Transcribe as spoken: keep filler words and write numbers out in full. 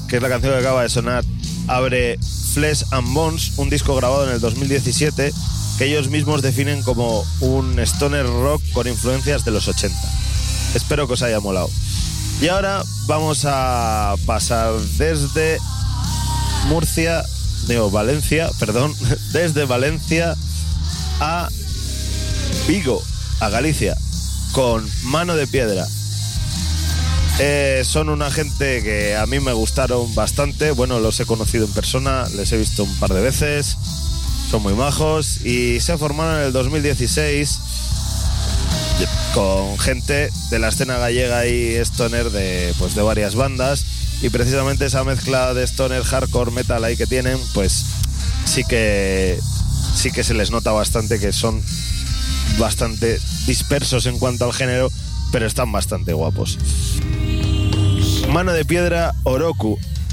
que es la canción que acaba de sonar, abre Flesh and Bones, un disco grabado en el dos mil diecisiete que ellos mismos definen como un stoner rock con influencias de los ochenta. Espero que os haya molado. Y ahora vamos a pasar desde Murcia, no, Valencia, perdón, desde Valencia a Vigo, a Galicia, con Mano de Piedra. Eh, son una gente que a mí me gustaron bastante. Bueno, los he conocido en persona, les he visto un par de veces, son muy majos y se formaron en el dos mil dieciséis con gente de la escena gallega y stoner de, pues, de varias bandas, y precisamente esa mezcla de stoner, hardcore, metal ahí que tienen, pues sí que sí que se les nota bastante que son bastante dispersos en cuanto al género, pero están bastante guapos. Mano de Piedra, Oroku,